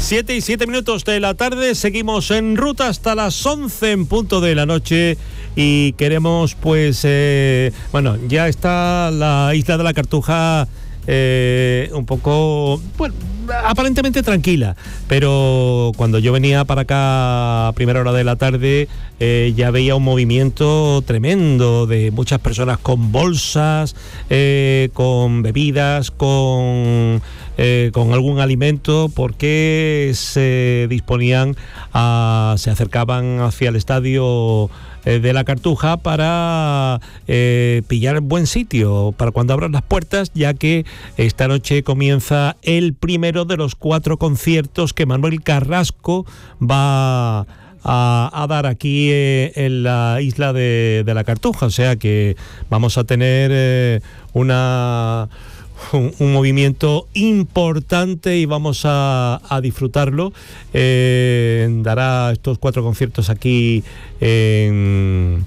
7:07 de la tarde, seguimos en ruta hasta las 11 en punto de la noche y queremos ya está la isla de la Cartuja un poco, aparentemente tranquila, pero cuando yo venía para acá a primera hora de la tarde ya veía un movimiento tremendo de muchas personas con bolsas, con bebidas, con algún alimento, porque se acercaban hacia el estadio de la Cartuja para pillar buen sitio para cuando abran las puertas, ya que esta noche comienza el primero de los 4 conciertos que Manuel Carrasco va a dar aquí en la isla de la Cartuja. O sea que vamos a tener un movimiento importante y vamos a disfrutarlo. Dará estos 4 conciertos aquí en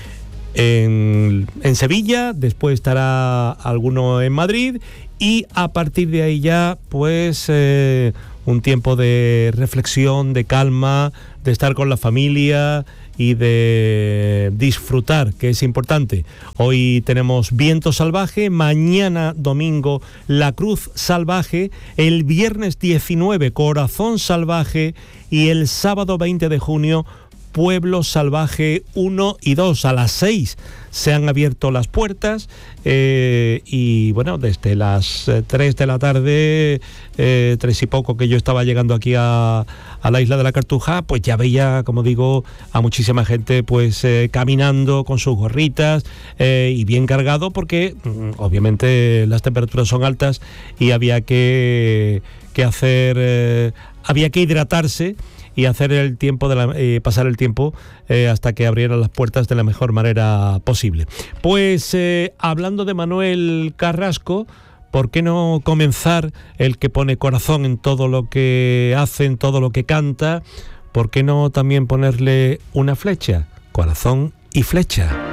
Sevilla, después estará alguno en Madrid y a partir de ahí ya un tiempo de reflexión, de calma, de estar con la familia y de disfrutar, que es importante. Hoy tenemos Viento Salvaje, mañana domingo La Cruz Salvaje, el viernes 19 Corazón Salvaje y el sábado 20 de junio Pueblo Salvaje 1 y 2. A las 6 se han abierto las puertas y desde las 3 de la tarde, 3 y poco que yo estaba llegando aquí a la isla de la Cartuja, pues ya veía, como digo, a muchísima gente caminando con sus gorritas y bien cargado, porque obviamente las temperaturas son altas y había que hidratarse y hacer el tiempo pasar el tiempo hasta que abrieran las puertas de la mejor manera posible. Hablando de Manuel Carrasco, ¿por qué no comenzar, el que pone corazón en todo lo que hace, en todo lo que canta? ¿Por qué no también ponerle una flecha? Corazón y flecha.